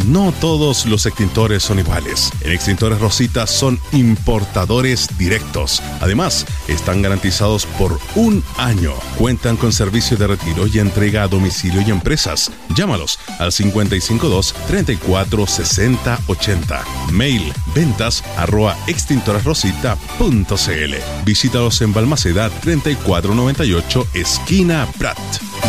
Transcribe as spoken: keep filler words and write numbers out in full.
No todos los extintores son iguales. En Extintores Rosita son importadores directos. Además, están garantizados por un año. Cuentan con servicio de retiro y entrega a domicilio y empresas. Llámalos al cincuenta y cinco dos, treinta y cuatro, sesenta, ochenta. Mail ventas arroba extintoresrosita punto cl. Visítalos en Balmaceda treinta y cuatro noventa y ocho, esquina Prat.